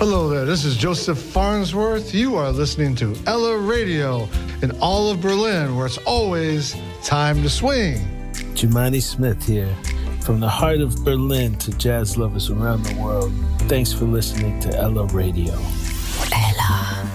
Hello there, this is Joseph Farnsworth. You are listening to Ella Radio in all of Berlin, where it's always time to swing. Jumani Smith here. From the heart of Berlin to jazz lovers around the world, thanks for listening to Ella Radio. Ella.